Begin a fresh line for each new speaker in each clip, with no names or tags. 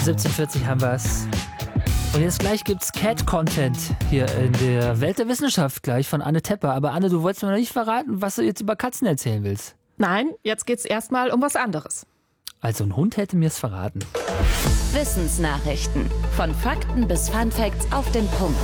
17:40 haben wir es. Und jetzt gleich gibt's Cat-Content hier in der Welt der Wissenschaft gleich von Anne Tepper. Aber Anne, du wolltest mir noch nicht verraten, was du jetzt über Katzen erzählen willst.
Nein, jetzt geht's erstmal um was anderes.
Also ein Hund hätte mir es verraten.
Wissensnachrichten. Von Fakten bis Funfacts auf den Punkt.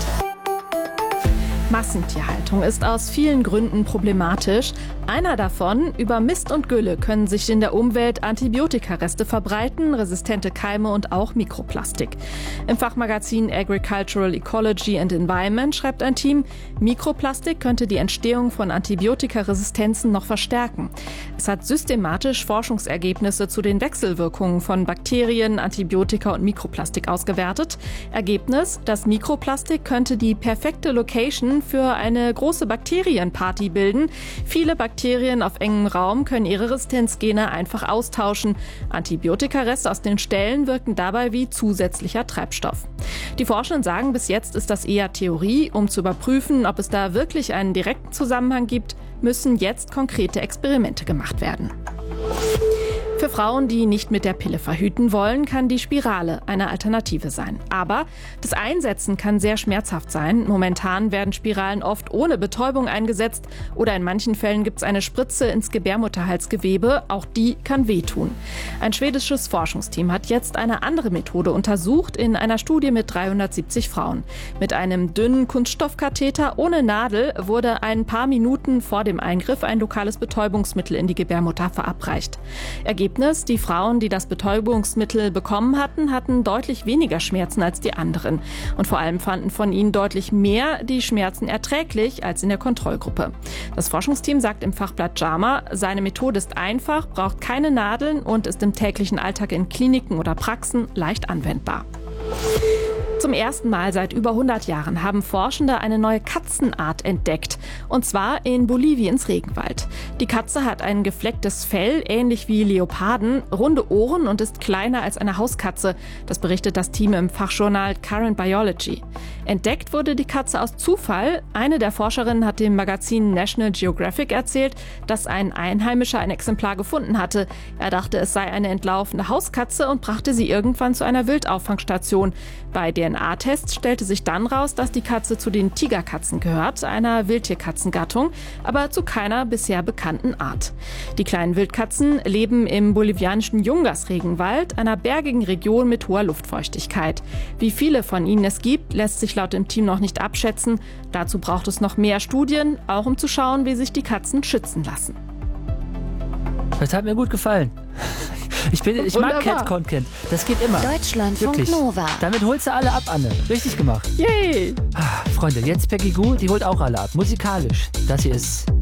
Massentierhaltung ist aus vielen Gründen problematisch. Einer davon: über Mist und Gülle können sich in der Umwelt Antibiotikareste verbreiten, resistente Keime und auch Mikroplastik. Im Fachmagazin Agricultural Ecology and Environment schreibt ein Team, Mikroplastik könnte die Entstehung von Antibiotikaresistenzen noch verstärken. Es hat systematisch Forschungsergebnisse zu den Wechselwirkungen von Bakterien, Antibiotika und Mikroplastik ausgewertet. Ergebnis: Das Mikroplastik könnte die perfekte Location für eine große Bakterienparty bilden. Viele Bakterien auf engem Raum können ihre Resistenzgene einfach austauschen. Antibiotikareste aus den Ställen wirken dabei wie zusätzlicher Treibstoff. Die Forschenden sagen, bis jetzt ist das eher Theorie. Um zu überprüfen, ob es da wirklich einen direkten Zusammenhang gibt, müssen jetzt konkrete Experimente gemacht werden. Für Frauen, die nicht mit der Pille verhüten wollen, kann die Spirale eine Alternative sein. Aber das Einsetzen kann sehr schmerzhaft sein. Momentan werden Spiralen oft ohne Betäubung eingesetzt oder in manchen Fällen gibt es eine Spritze ins Gebärmutterhalsgewebe. Auch die kann wehtun. Ein schwedisches Forschungsteam hat jetzt eine andere Methode untersucht in einer Studie mit 370 Frauen. Mit einem dünnen Kunststoffkatheter ohne Nadel wurde ein paar Minuten vor dem Eingriff ein lokales Betäubungsmittel in die Gebärmutter verabreicht. Ergebnis: Die Frauen, die das Betäubungsmittel bekommen hatten deutlich weniger Schmerzen als die anderen. Und vor allem fanden von ihnen deutlich mehr die Schmerzen erträglich als in der Kontrollgruppe. Das Forschungsteam sagt im Fachblatt JAMA, seine Methode ist einfach, braucht keine Nadeln und ist im täglichen Alltag in Kliniken oder Praxen leicht anwendbar. Zum ersten Mal seit über 100 Jahren haben Forschende eine neue Katzenart entdeckt. Und zwar in Boliviens Regenwald. Die Katze hat ein geflecktes Fell, ähnlich wie Leoparden, runde Ohren und ist kleiner als eine Hauskatze. Das berichtet das Team im Fachjournal Current Biology. Entdeckt wurde die Katze aus Zufall. Eine der Forscherinnen hat dem Magazin National Geographic erzählt, dass ein Einheimischer ein Exemplar gefunden hatte. Er dachte, es sei eine entlaufene Hauskatze und brachte sie irgendwann zu einer Wildauffangstation. Bei DNA-Tests stellte sich dann raus, dass die Katze zu den Tigerkatzen gehört, einer Wildtierkatzengattung, aber zu keiner bisher bekannten Art. Die kleinen Wildkatzen leben im bolivianischen Yungas-Regenwald, einer bergigen Region mit hoher Luftfeuchtigkeit. Wie viele von ihnen es gibt, lässt sich laut dem Team noch nicht abschätzen. Dazu braucht es noch mehr Studien, auch um zu schauen, wie sich die Katzen schützen lassen.
Das hat mir gut gefallen. Ich mag Cat-Content. Das geht immer.
Deutschlandfunk
Wirklich.
Nova.
Damit holst du alle ab, Anne. Richtig gemacht.
Yay!
Freunde, jetzt Peggy Gou, die holt auch alle ab. Musikalisch. Das hier ist